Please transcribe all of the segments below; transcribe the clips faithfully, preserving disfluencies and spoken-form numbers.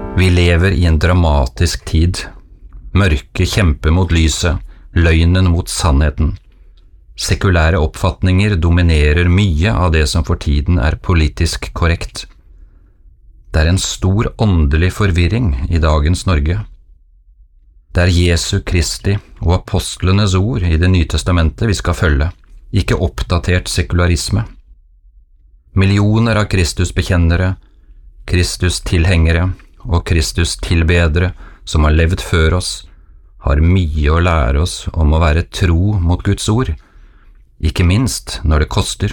Vi lever i en dramatisk tid. Mørket kjemper mot lyset, løgnen mot sannheten. Sekulære oppfatninger dominerer mye av det som for tiden er politisk korrekt. Det er en stor åndelig forvirring i dagens Norge. Det er Jesu Kristi og apostlenes ord i Det nye testamentet vi skal følge, ikke oppdatert sekularisme. Millioner av Kristus-bekjennere, Kristus-tilhengere og Kristus-tilbedere som har levd før oss, har mye å lære oss om å være tro mot Guds ord, ikke minst når det koster.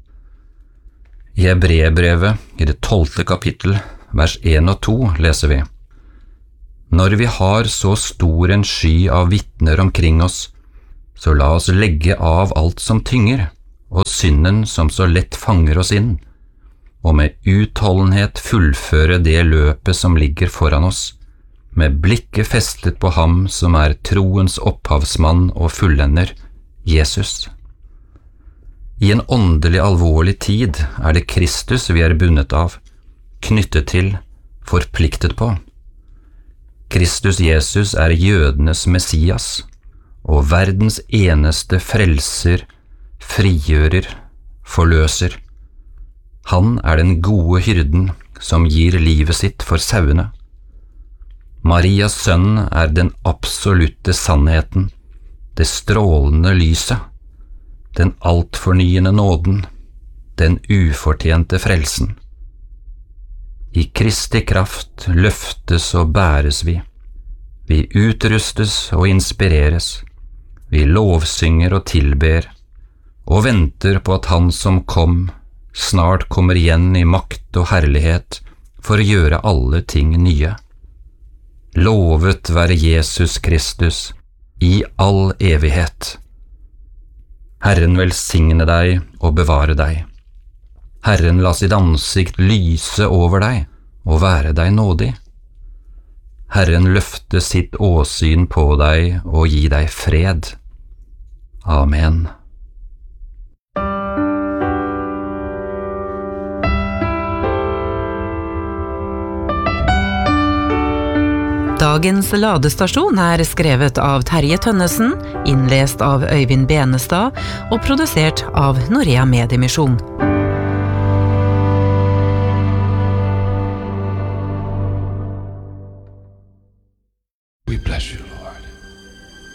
I Hebreerbrevet, i det tolvte kapittel, vers én og to, leser vi: Når vi har så stor en sky av vitner omkring oss, så la oss legge av alt som tynger, og synden som så lett fanger oss inn, og med utholdenhet fullføre det løpet som ligger foran oss, med blikket festet på ham som er troens opphavsmann og fullender, Jesus. I en åndelig alvorlig tid er det Kristus vi er bundet av, knyttet til, forpliktet på. Kristus Jesus er jødenes Messias, og verdens eneste frelser, frigjører, forløser. Han er den gode hyrden som gir livet sitt for sauene. Marias sønn er den absolutte sannheten, det strålende lyset, den altfornyende nåden, den ufortjente frelsen. I Kristi kraft løftes og bæres vi. Vi utrustes og inspireres. Vi lovsynger og tilber, og venter på at Han som kom, snart kommer igjen i makt og herlighet for å gjøre alle ting nye. Lovet være Jesus Kristus i all evighet. Herren velsigne deg og bevare deg. Herren la sitt ansikt lyse over deg og være deg nådig. Herren løfte sitt åsyn på deg og gi deg fred. Amen. Dagens ladestasjon er skrevet av Terje Tønnesen, innlest av Øyvind Benestad og produsert av Norea Mediemisjon.